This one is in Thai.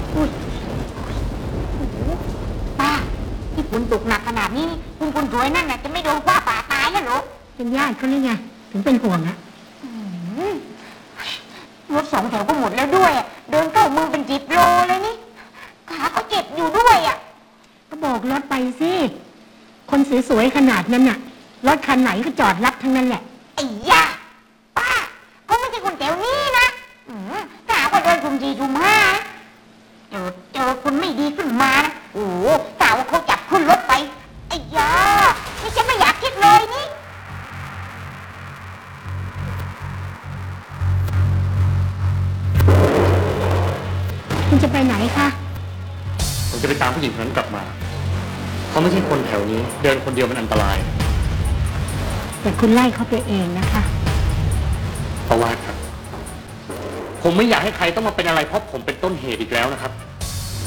อุ้ยป้าที่ฝนตกหนักขนาดนี้คุณคนสวยนั่นน่ะจะไม่โดนฟ้าผ่าตายแล้วเหรอเป็นญาติเขานี่ไงถึงเป็นห่วงอะรถ2 แถวก็หมดแล้วด้วยเดินเข้าเมืองเป็น10 โลเลยนี่ขาก็เจ็บอยู่ด้วยก็บอกรถไปสิคนสวยๆขนาดนั้นน่ะรถคันไหนก็จอดรับทั้งนั้นแหละไอ้ยาป้าเขาไม่ใช่คนแถวนี้นะถ้าว่าเดินสุ่ม4 สุ่ม 5เจอคนไม่ดีขึ้นมานะโอ้กล่าวว่าเขาจับขึ้นรถไปไอ้ยานี่ฉันไม่อยากคิดเลยนี่คุณจะไปไหนคะผมจะไปตามผู้หญิงคนนั้นกลับมาเขาไม่ใช่คนแถวนี้เดินคนเดียวมันอันตรายแต่คุณไล่เขาไปเองนะคะเพราะว่าครับผมไม่อยากให้ใครต้องมาเป็นอะไรเพราะผมเป็นต้นเหตุอีกแล้วนะครับ